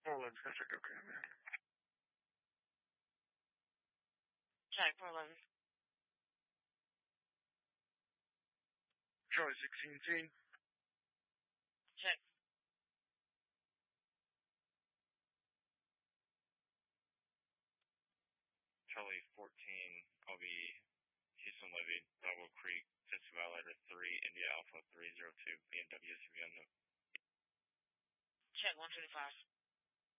411 Patrick, okay, man. Check, 411. Charlie 16. Check. Charlie 14, I'll be Houston Levy, Dogwell Creek, Taxi Violator 3, India Alpha 302, BMW SUV unknown. Check 125.